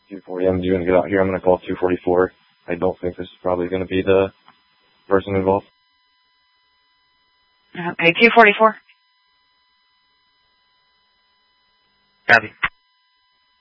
240, I'm going to get out here. I'm going to call 244. I don't think this is probably going to be the person involved. Okay, 244. Copy.